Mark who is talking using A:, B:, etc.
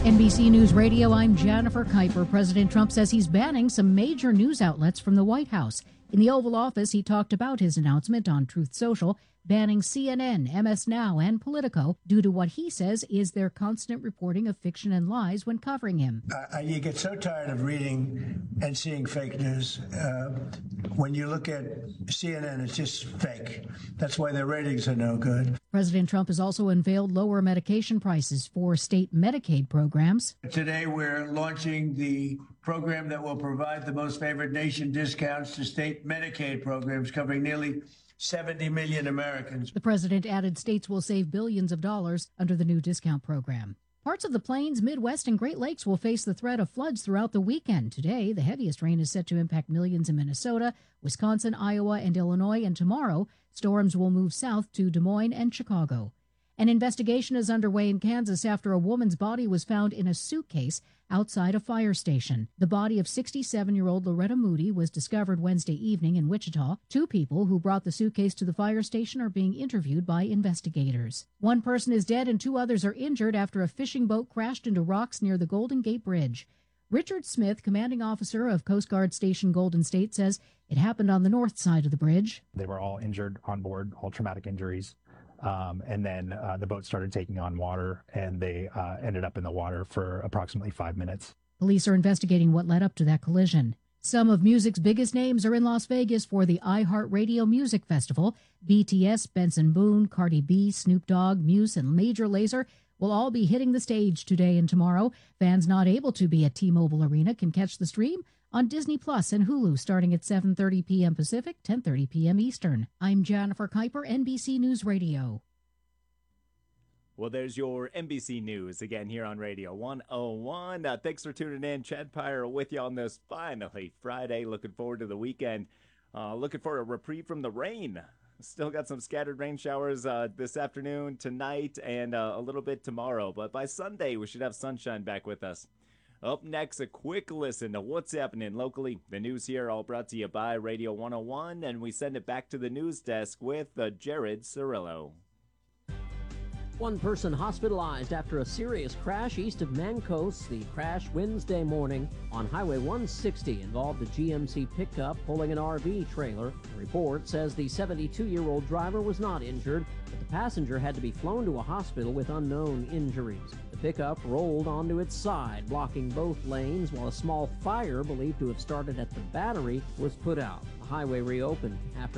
A: NBC News Radio, I'm Jennifer Kuiper. President Trump says he's banning some major news outlets from the White House. In the Oval Office, he talked about his announcement on Truth Social, banning CNN, MS Now, and Politico due to what he says is their constant reporting of fiction and lies when covering him.
B: You get so tired of reading and seeing fake news. When you look at CNN, it's just fake. That's why their ratings are no good.
A: President Trump has also unveiled lower medication prices for state Medicaid programs.
B: Today, we're launching the program that will provide the most favored nation discounts to state Medicaid programs covering nearly 70 million Americans.
A: The president added states will save billions of dollars under the new discount program. Parts of the Plains, Midwest, and Great Lakes will face the threat of floods throughout the weekend. Today, the heaviest rain is set to impact millions in Minnesota, Wisconsin, Iowa, and Illinois, and tomorrow, storms will move south to Des Moines and Chicago. An investigation is underway in Kansas after a woman's body was found in a suitcase outside a fire station. The body of 67-year-old Loretta Moody was discovered Wednesday evening in Wichita. Two people who brought the suitcase to the fire station are being interviewed by investigators. One person is dead and two others are injured after a fishing boat crashed into rocks near the Golden Gate Bridge. Richard Smith, commanding officer of Coast Guard Station Golden State, says it happened on the north side of the bridge.
C: They were all injured on board, all traumatic injuries. And then the boat started taking on water, and they ended up in the water for approximately 5 minutes.
A: Police are investigating what led up to that collision. Some of music's biggest names are in Las Vegas for the iHeartRadio Music Festival. BTS, Benson Boone, Cardi B, Snoop Dogg, Muse, and Major Lazer will all be hitting the stage today and tomorrow. Fans not able to be at T-Mobile Arena can catch the stream on Disney Plus and Hulu starting at 7:30 p.m. Pacific, 10:30 p.m. Eastern. I'm Jennifer Kuiper, NBC News Radio.
D: Well, there's your NBC News again here on Radio 101. Thanks for tuning in. Chad Pyre with you on this finally Friday. Looking forward to the weekend. Looking for a reprieve from the rain. Still got some scattered rain showers this afternoon, tonight, and a little bit tomorrow. But by Sunday, we should have sunshine back with us. Up next, a quick listen to what's happening locally. The news here all brought to you by Radio 101, and we send it back to the news desk with Jared Cirillo.
E: One person hospitalized after a serious crash east of Mancos. The crash Wednesday morning on Highway 160 involved a GMC pickup pulling an RV trailer. The report says the 72-year-old driver was not injured, but the passenger had to be flown to a hospital with unknown injuries. The pickup rolled onto its side, blocking both lanes, while a small fire believed to have started at the battery was put out. The highway reopened after